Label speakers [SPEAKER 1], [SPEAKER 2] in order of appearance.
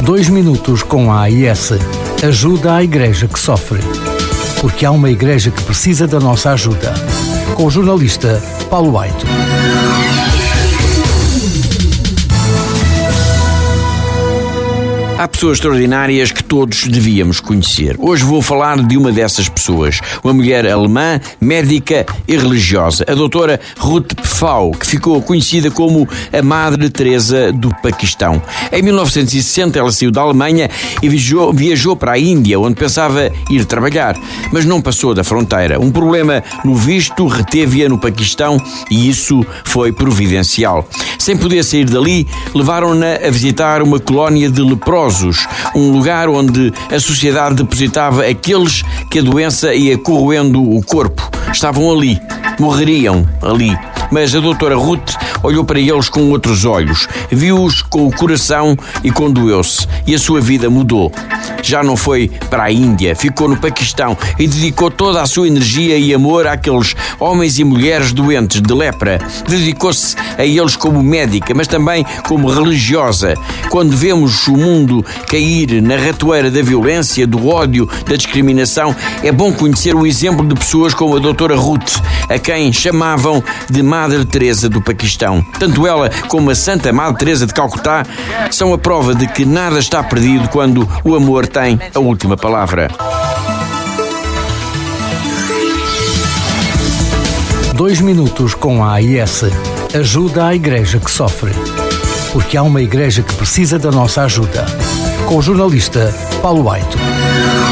[SPEAKER 1] 2 minutos com a AIS. Ajuda à igreja que sofre. Porque há uma igreja que precisa da nossa ajuda. Com o jornalista Paulo Aito.
[SPEAKER 2] Há pessoas extraordinárias que todos devíamos conhecer. Hoje vou falar de uma dessas pessoas. Uma mulher alemã, médica e religiosa. A doutora Ruth Pfau, que ficou conhecida como a Madre Teresa do Paquistão. Em 1960 ela saiu da Alemanha e viajou para a Índia, onde pensava ir trabalhar. Mas não passou da fronteira. Um problema no visto reteve-a no Paquistão e isso foi providencial. Sem poder sair dali, levaram-na a visitar uma colónia de leprosos. Um lugar onde a sociedade depositava aqueles que a doença ia corroendo o corpo. Estavam ali, morreriam ali. Mas a doutora Ruth olhou para eles com outros olhos, viu-os com o coração e condoeu-se. E a sua vida mudou. Já não foi para a Índia, ficou no Paquistão e dedicou toda a sua energia e amor àqueles homens e mulheres doentes de lepra. Dedicou-se a eles como médica, mas também como religiosa. Quando vemos o mundo cair na ratoeira da violência, do ódio, da discriminação, é bom conhecer o exemplo de pessoas como a doutora Ruth, a quem chamavam de Madre Teresa do Paquistão. Tanto ela como a Santa Madre Teresa de Calcutá são a prova de que nada está perdido quando o amor tem a última palavra.
[SPEAKER 1] 2 minutos com a AIS. Ajuda à igreja que sofre. Porque há uma igreja que precisa da nossa ajuda. Com o jornalista Paulo Aito.